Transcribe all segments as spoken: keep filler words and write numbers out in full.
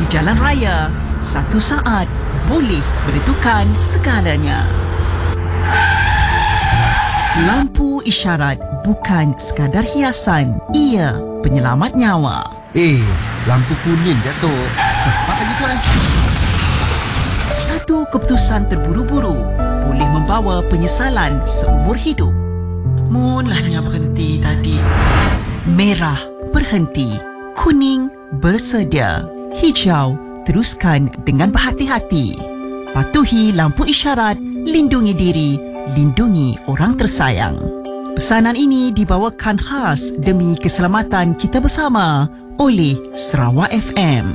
jalan raya, satu saat boleh menentukan segalanya. Lampu isyarat bukan sekadar hiasan, ia penyelamat nyawa. Eh, lampu kuning jatuh. Cepat lagi tuan. Satu keputusan terburu-buru boleh membawa penyesalan seumur hidup. Mulanya berhenti tadi. Merah, berhenti. Kuning, bersedia. Hijau, teruskan dengan berhati-hati. Patuhi lampu isyarat, lindungi diri, lindungi orang tersayang. Pesanan ini dibawakan khas demi keselamatan kita bersama oleh Sarawak F M.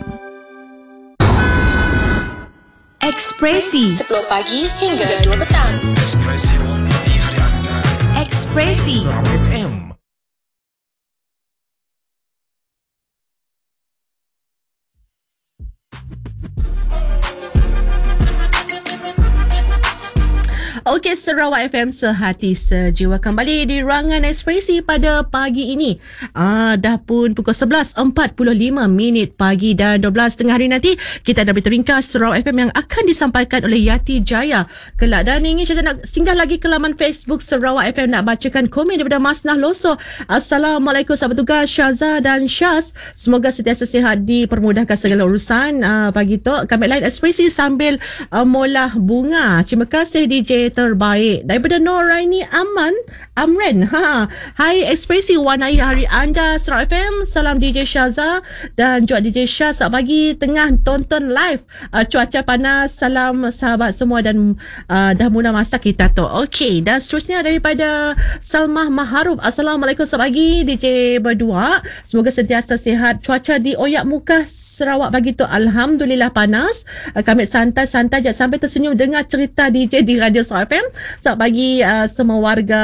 Ekspresi sepuluh pagi hingga dua petang. Ekspresi warnai hari anda. Ekspresi Sarawak F M. Okey, Sarawak F M sehati sejiwa kembali di Rangan Ekspresi pada pagi ini. Ah, dah pun pukul sebelas empat puluh lima minit pagi dan dua belas tengah hari nanti kita ada berita ringkas Sarawak F M yang akan disampaikan oleh Yati Jaya. Kelak dan ingin saya nak singgah lagi ke laman Facebook Sarawak F M nak bacakan komen daripada Masnah Loso. Assalamualaikum sahabat tugas Syaza dan Syaz. Semoga sentiasa sihat, dipermudahkan segala urusan. Ah, pagi tu kami lain Ekspresi sambil uh, molah bunga. Terima kasih D J terbaik daripada Noraini Aman Amren. Ha, hai Ekspresi warnai hari anda Sarawak F M. Salam D J Syaza dan juga D J Syaz. Selamat pagi tengah tonton live uh, cuaca panas. Salam sahabat semua dan uh, dah mula masak kita tu. Okey, dan seterusnya daripada Salmah Maharuf. Assalamualaikum, selamat pagi D J berdua. Semoga sentiasa sihat. Cuaca di Oyak Muka Sarawak pagi tu alhamdulillah panas. Uh, kami santai-santai je sampai tersenyum dengar cerita D J di Radio Sarawak F M. Selamat pagi uh, semua warga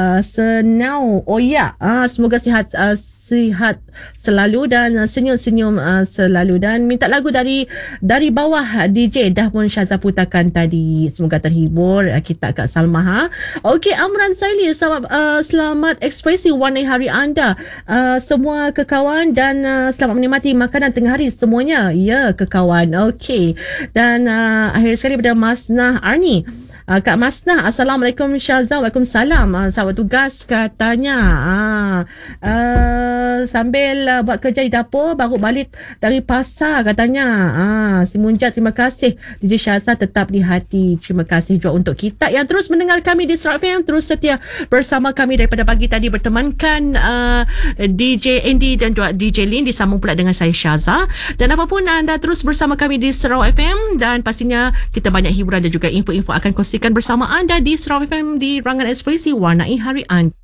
Senau Oyak. Uh, semoga sihat uh, sihat selalu dan uh, senyum-senyum uh, selalu, dan minta lagu dari dari bawah D J dah pun Syaza putarkan tadi. Semoga terhibur uh, kita Kak Salma. Ha? Okey, Amran Saili, selamat uh, selamat Ekspresi warnai hari anda uh, semua kekawan, dan uh, selamat menikmati makanan tengah hari semuanya. Ya kekawan. Okey, dan uh, akhir sekali pada Masnah Arni. Uh, Kak Masnah, Assalamualaikum Syaza. Waalaikumsalam. Uh, sahabat tugas katanya uh, uh, sambil uh, buat kerja di dapur baru balik dari pasar katanya. Uh, si Munjat, terima kasih. D J Syaza tetap di hati. Terima kasih juga untuk kita yang terus mendengar kami di Sarawak F M, terus setia bersama kami daripada pagi tadi, bertemankan uh, D J Andy dan juga D J Lin, disambung pula dengan saya Syaza. Dan apapun anda terus bersama kami di Sarawak F M, dan pastinya kita banyak hiburan dan juga info-info akan kongsi bersama anda di Sarawak F M di Rangan Ekspresi warnai hari anda.